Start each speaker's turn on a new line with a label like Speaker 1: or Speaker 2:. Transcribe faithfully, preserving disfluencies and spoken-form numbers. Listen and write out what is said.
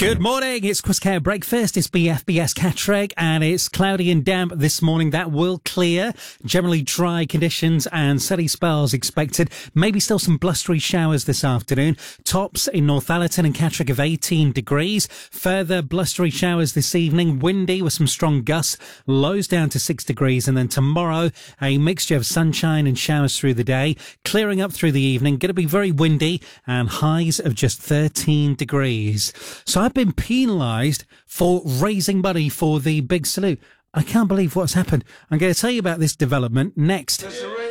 Speaker 1: Good morning, it's Chris Care Breakfast, it's B F B S Catterick, and it's cloudy and damp this morning. That will clear. Generally dry conditions and sunny spells expected. Maybe still some blustery showers this afternoon. Tops in Northallerton and Catterick of eighteen degrees. Further blustery showers this evening. Windy with some strong gusts. Lows down to six degrees. And then tomorrow, a mixture of sunshine and showers through the day. Clearing up through the evening. Going to be very windy and highs of just thirteen degrees. So I've been penalised for raising money for the big salute. I can't believe what's happened. I'm going to tell you about this development next.